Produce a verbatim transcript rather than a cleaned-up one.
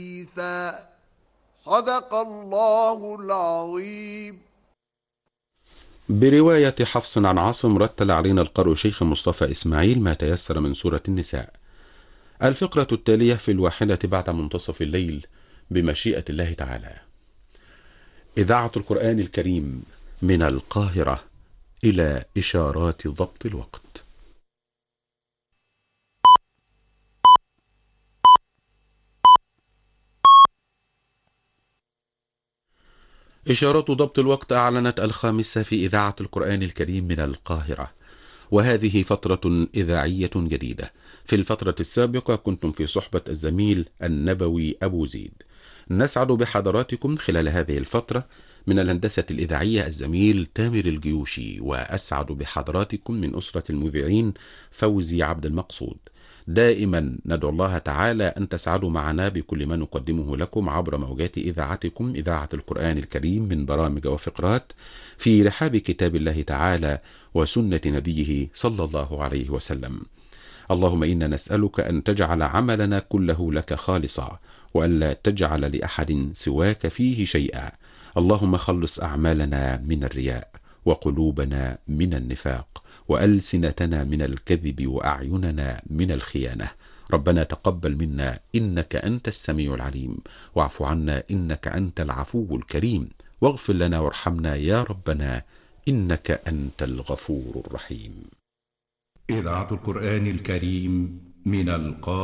صدق الله العظيم. برواية حفص عن عاصم رتل علينا القارئ شيخ مصطفى إسماعيل ما تيسر من سورة النساء. الفقرة التالية في الواحدة بعد منتصف الليل بمشيئة الله تعالى. إذاعة القرآن الكريم من القاهرة إلى إشارات ضبط الوقت. إشارات ضبط الوقت أعلنت الخامسة في إذاعة القرآن الكريم من القاهرة، وهذه فترة إذاعية جديدة. في الفترة السابقة كنتم في صحبة الزميل النبوي أبو زيد. نسعد بحضراتكم خلال هذه الفترة من الهندسة الإذاعية الزميل تامر الجيوشي، وأسعد بحضراتكم من أسرة المذيعين فوزي عبد المقصود. دائما ندعو الله تعالى أن تسعدوا معنا بكل ما نقدمه لكم عبر موجات إذاعتكم إذاعة القرآن الكريم من برامج وفقرات في رحاب كتاب الله تعالى وسنة نبيه صلى الله عليه وسلم. اللهم إنا نسألك أن تجعل عملنا كله لك خالصا، وألا تجعل لأحد سواك فيه شيئا. اللهم خلص أعمالنا من الرياء، وقلوبنا من النفاق، وألسنتنا من الكذب، وأعيننا من الخيانة. ربنا تقبل منا إنك أنت السميع العليم، واعف عنا إنك أنت العفو الكريم، واغفر لنا وارحمنا يا ربنا إنك أنت الغفور الرحيم. إذاعة القرآن الكريم من القاهرة.